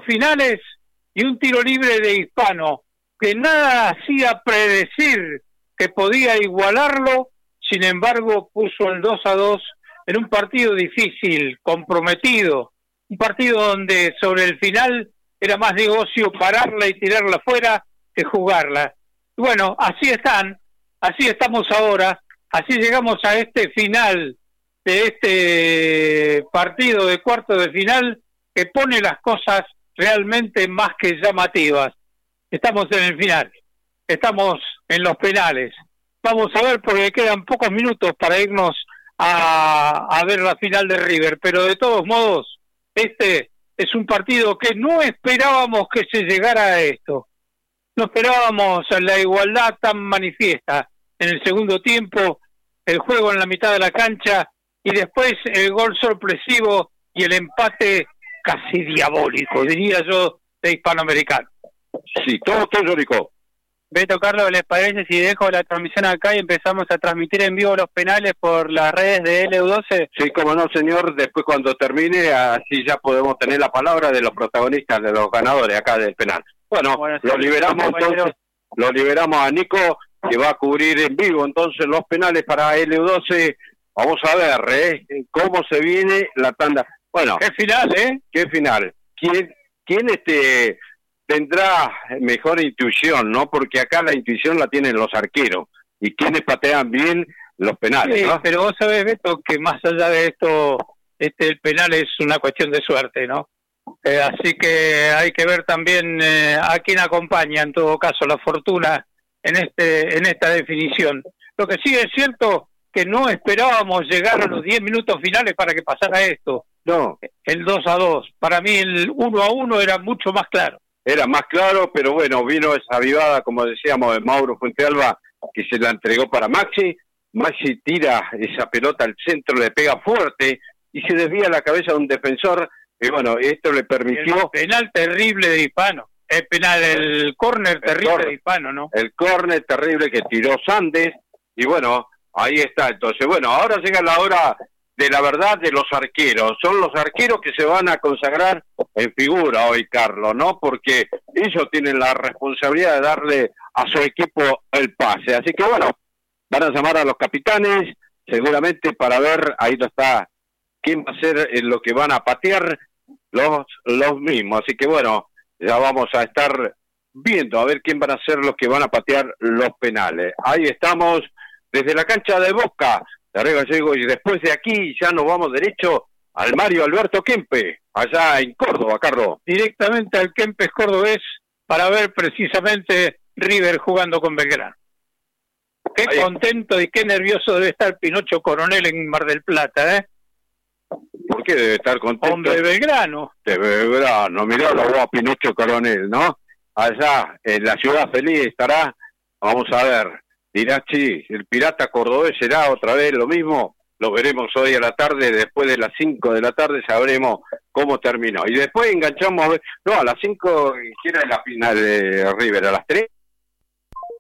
finales y un tiro libre de Hispano, que nada hacía predecir que podía igualarlo, sin embargo puso el 2-2 en un partido difícil, comprometido, un partido donde sobre el final era más negocio pararla y tirarla fuera que jugarla. Bueno, así estamos ahora, así llegamos a este final de este partido de cuarto de final que pone las cosas realmente más que llamativas. Estamos en el final, estamos en los penales. Vamos a ver porque quedan pocos minutos para irnos a ver la final de River, pero de todos modos, este es un partido que no esperábamos que se llegara a esto. No esperábamos la igualdad tan manifiesta en el segundo tiempo, el juego en la mitad de la cancha y después el gol sorpresivo y el empate casi diabólico, diría yo, de Hispanoamericano. Sí, todo Rico. Beto, Carlos, ¿les parece si dejo la transmisión acá y empezamos a transmitir en vivo los penales por las redes de LU12? Sí, cómo no, señor. Después cuando termine, así ya podemos tener la palabra de los protagonistas, de los ganadores acá del penal. Bueno, lo liberamos entonces, lo liberamos a Nico, que va a cubrir en vivo entonces los penales para LU12. Vamos a ver, cómo se viene la tanda. Bueno, qué final, qué final. ¿Quién tendrá mejor intuición, ¿no? Porque acá la intuición la tienen los arqueros y quienes patean bien los penales, sí, ¿no? Pero vos sabés, Beto, que más allá de esto, el penal es una cuestión de suerte, ¿no? Así que hay que ver también a quién acompaña, en todo caso, la fortuna en esta definición. Lo que sí es cierto que no esperábamos llegar a los 10 minutos finales para que pasara esto. No. El 2-2. Para mí el 1-1 era mucho más claro. Era más claro, pero bueno, vino esa avivada, como decíamos, de Mauro Fuentealba, que se la entregó para Maxi. Maxi tira esa pelota al centro, le pega fuerte y se desvía la cabeza de un defensor. Y bueno, esto le permitió... El penal terrible de Hispano. El córner terrible de Hispano, ¿no? El córner terrible que tiró Sandes. Y bueno, ahí está. Entonces, bueno, ahora llega la hora de la verdad de los arqueros. Son los arqueros que se van a consagrar en figura hoy, Carlos, ¿no? Porque ellos tienen la responsabilidad de darle a su equipo el pase. Así que bueno, van a llamar a los capitanes, seguramente para ver, ahí está, quién va a ser lo que van a patear los mismos. Así que bueno, ya vamos a estar viendo a ver quién van a ser los que van a patear los penales. Ahí estamos desde la cancha de Boca, de Río Gallego, y después de aquí ya nos vamos derecho al Mario Alberto Kempe, allá en Córdoba, Carlos. Directamente al Kempes cordobés para ver precisamente River jugando con Belgrano. Qué ahí contento y qué nervioso debe estar Pinocho Coronel en Mar del Plata, ¿eh? ¿Por qué debe estar contento? Hombre de Belgrano. De Belgrano, mirá la voz a Pinocho Coronel, ¿no? Allá en la ciudad feliz estará, vamos a ver, dirá, sí, el pirata cordobés será otra vez lo mismo. Lo veremos hoy a la tarde, después de las 5 de la tarde sabremos cómo terminó. Y después enganchamos, no, a las 5, que era la final de River, a las 3.